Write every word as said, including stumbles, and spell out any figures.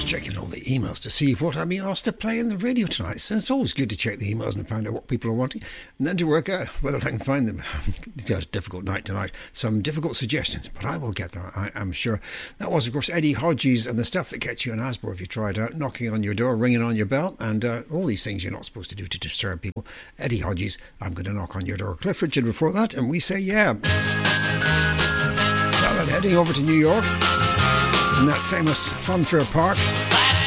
just checking all the emails to see what I'm being asked to play in the radio tonight. So it's always good to check the emails and find out what people are wanting, and then to work out whether I can find them. It's got a difficult night tonight. Some difficult suggestions, but I will get there, I am sure. That was, of course, Eddie Hodges and the stuff that gets you in Asborough if you try it out. Knocking on your door, ringing on your bell, and uh, all these things you're not supposed to do to disturb people. Eddie Hodges, I'm going to knock on your door. Cliff Richard before that, and we say yeah. Well, and heading over to New York in that famous Funfair Park.